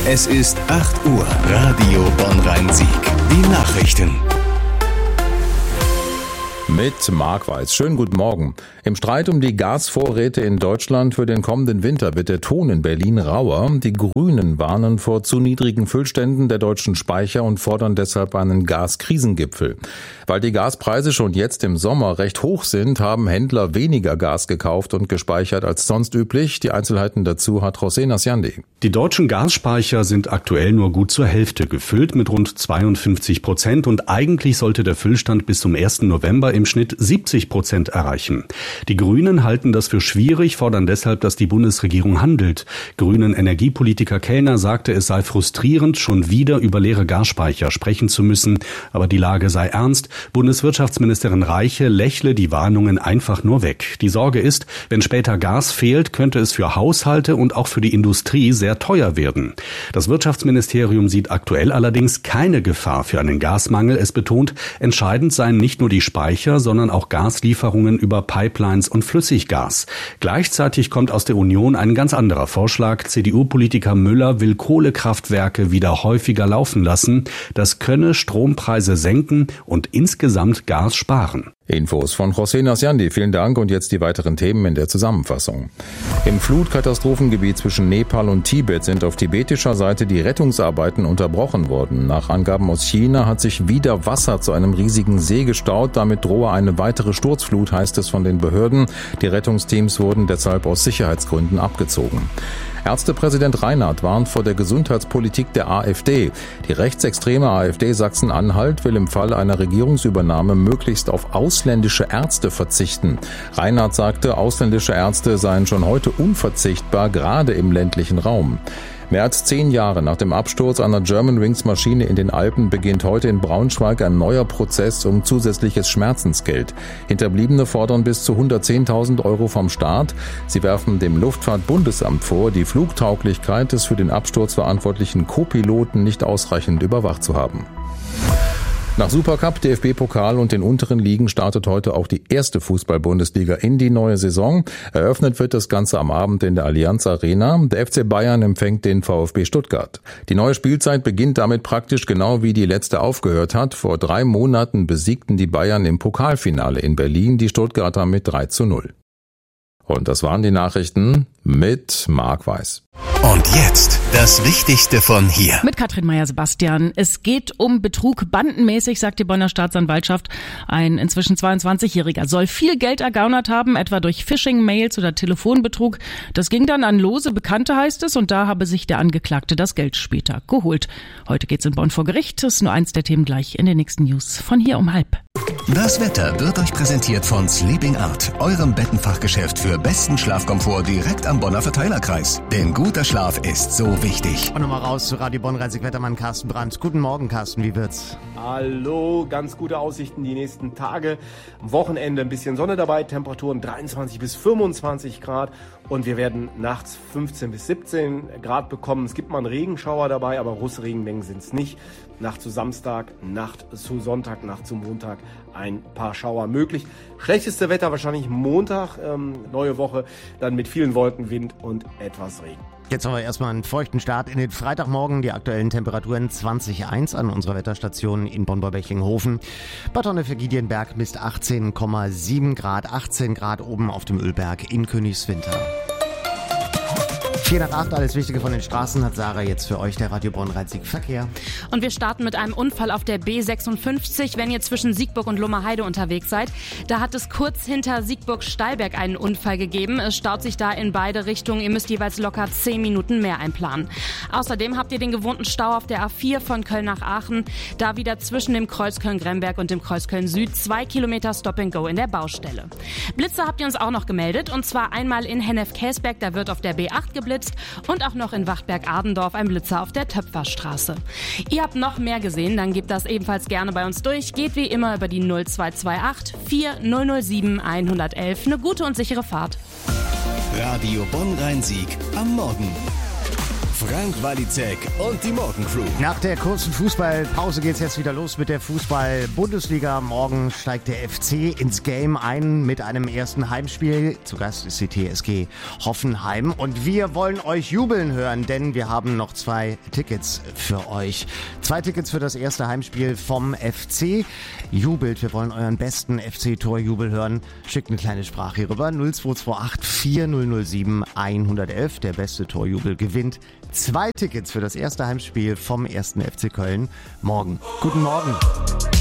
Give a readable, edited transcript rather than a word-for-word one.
Es ist 8 Uhr. Radio Bonn-Rhein-Sieg. Die Nachrichten. Mit Marc Weiß. Schönen guten Morgen. Im Streit um die Gasvorräte in Deutschland für den kommenden Winter wird der Ton in Berlin rauer. Die Grünen warnen vor zu niedrigen Füllständen der deutschen Speicher und fordern deshalb einen Gaskrisengipfel. Weil die Gaspreise schon jetzt im Sommer recht hoch sind, haben Händler weniger Gas gekauft und gespeichert als sonst üblich. Die Einzelheiten dazu hat José Nasciandi. Die deutschen Gasspeicher sind aktuell nur gut zur Hälfte gefüllt mit rund 52% und eigentlich sollte der Füllstand bis zum 1. November im Schnitt 70% erreichen. Die Grünen halten das für schwierig, fordern deshalb, dass die Bundesregierung handelt. Grünen Energiepolitiker Kellner sagte, es sei frustrierend, schon wieder über leere Gasspeicher sprechen zu müssen, aber die Lage sei ernst. Bundeswirtschaftsministerin Reiche lächle die Warnungen einfach nur weg. Die Sorge ist, wenn später Gas fehlt, könnte es für Haushalte und auch für die Industrie sehr teuer werden. Das Wirtschaftsministerium sieht aktuell allerdings keine Gefahr für einen Gasmangel. Es betont, entscheidend seien nicht nur die Speicher, sondern auch Gaslieferungen über Pipelines und Flüssiggas. Gleichzeitig kommt aus der Union ein ganz anderer Vorschlag. CDU-Politiker Müller will Kohlekraftwerke wieder häufiger laufen lassen. Das könne Strompreise senken und insgesamt Gas sparen. Infos von José Nasciandi. Vielen Dank und jetzt die weiteren Themen in der Zusammenfassung. Im Flutkatastrophengebiet zwischen Nepal und Tibet sind auf tibetischer Seite die Rettungsarbeiten unterbrochen worden. Nach Angaben aus China hat sich wieder Wasser zu einem riesigen See gestaut. Damit drohe eine weitere Sturzflut, heißt es von den Behörden. Die Rettungsteams wurden deshalb aus Sicherheitsgründen abgezogen. Ärztepräsident Reinhardt warnt vor der Gesundheitspolitik der AfD. Die rechtsextreme AfD Sachsen-Anhalt will im Fall einer Regierungsübernahme möglichst auf ausländische Ärzte verzichten. Reinhardt sagte, ausländische Ärzte seien schon heute unverzichtbar, gerade im ländlichen Raum. Mehr als 10 Jahre nach dem Absturz einer Germanwings-Maschine in den Alpen beginnt heute in Braunschweig ein neuer Prozess um zusätzliches Schmerzensgeld. Hinterbliebene fordern bis zu 110.000 € vom Staat. Sie werfen dem Luftfahrtbundesamt vor, die Flugtauglichkeit des für den Absturz verantwortlichen Co-Piloten nicht ausreichend überwacht zu haben. Nach Supercup, DFB-Pokal und den unteren Ligen startet heute auch die erste Fußball-Bundesliga in die neue Saison. Eröffnet wird das Ganze am Abend in der Allianz Arena. Der FC Bayern empfängt den VfB Stuttgart. Die neue Spielzeit beginnt damit praktisch genau wie die letzte aufgehört hat. Vor 3 Monaten besiegten die Bayern im Pokalfinale in Berlin die Stuttgarter mit 3:0. Und das waren die Nachrichten mit Marc Weiß. Und jetzt das Wichtigste von hier. Mit Katrin Meyer-Sebastian. Es geht um Betrug. Bandenmäßig, sagt die Bonner Staatsanwaltschaft. Ein inzwischen 22-Jähriger soll viel Geld ergaunert haben, etwa durch Phishing-Mails oder Telefonbetrug. Das ging dann an lose Bekannte, heißt es, und da habe sich der Angeklagte das Geld später geholt. Heute geht's in Bonn vor Gericht. Das ist nur eins der Themen gleich in den nächsten News. Von hier um 12:30. Das Wetter wird euch präsentiert von Sleeping Art, eurem Bettenfachgeschäft für besten Schlafkomfort direkt am Bonner Verteilerkreis. Denn guter Schlaf ist so wichtig. Und nochmal raus zu Radio Bonn-Rhein-Sieg-Wettermann Carsten Brandt. Guten Morgen, Carsten, wie wird's? Hallo, ganz gute Aussichten die nächsten Tage. Am Wochenende ein bisschen Sonne dabei, Temperaturen 23 bis 25 Grad und wir werden nachts 15 bis 17 Grad bekommen. Es gibt mal einen Regenschauer dabei, aber große Regenmengen sind es nicht. Nacht zu Samstag, Nacht zu Sonntag, Nacht zu Montag ein paar Schauer möglich. Schlechteste Wetter wahrscheinlich Montag, neue Woche, dann mit vielen Wolken, Wind und etwas Regen. Jetzt haben wir erstmal einen feuchten Start in den Freitagmorgen. Die aktuellen Temperaturen 20,1 an unserer Wetterstation in Bonn-Bechlinghofen. Bad Honnef-Giedienberg misst 18,7 Grad, 18 Grad oben auf dem Ölberg in Königswinter. 7:04, alles Wichtige von den Straßen hat Sarah jetzt für euch, der Radio Bonn-Rhein-Sieg Verkehr. Und wir starten mit einem Unfall auf der B56, wenn ihr zwischen Siegburg und Lummerheide unterwegs seid. Da hat es kurz hinter Siegburg-Steilberg einen Unfall gegeben. Es staut sich da in beide Richtungen. Ihr müsst jeweils locker 10 Minuten mehr einplanen. Außerdem habt ihr den gewohnten Stau auf der A4 von Köln nach Aachen. Da wieder zwischen dem Kreuz Köln-Gremberg und dem Kreuz Köln-Süd 2 Kilometer Stop-and-Go in der Baustelle. Blitze habt ihr uns auch noch gemeldet. Und zwar einmal in Hennef-Käsberg, da wird auf der B8 geblitzt. Und auch noch in Wachtberg-Adendorf ein Blitzer auf der Töpferstraße. Ihr habt noch mehr gesehen, dann gebt das ebenfalls gerne bei uns durch. Geht wie immer über die 0228 4007 111. Eine gute und sichere Fahrt. Radio Bonn-Rhein-Sieg am Morgen. Frank Walizek und die Morgencrew. Nach der kurzen Fußballpause geht's jetzt wieder los mit der Fußball-Bundesliga. Morgen steigt der FC ins Game ein mit einem ersten Heimspiel. Zu Gast ist die TSG Hoffenheim. Und wir wollen euch jubeln hören, denn wir haben noch 2 Tickets für euch. 2 Tickets für das erste Heimspiel vom FC. Jubelt, wir wollen euren besten FC-Torjubel hören. Schickt eine kleine Sprache hier rüber. 0228 4007 111. Der beste Torjubel gewinnt 2 Tickets für das erste Heimspiel vom 1. FC Köln morgen. Guten Morgen.